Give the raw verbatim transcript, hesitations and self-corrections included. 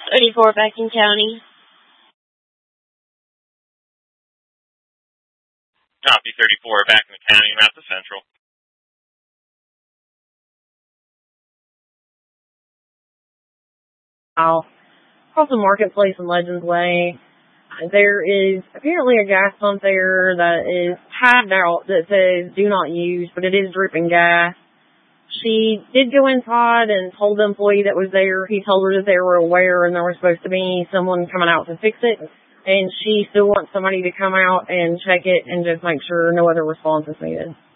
thirty-four, Backing County. Copy, thirty-four, back in the county, map to Central. Oh, across the marketplace in Legends Way, there is apparently a gas pump there that is tagged out that says do not use, but it is dripping gas. She did go inside and told the employee that was there, he told her that they were aware and there was supposed to be someone coming out to fix it. And she still wants somebody to come out and check it and just make sure no other response is needed.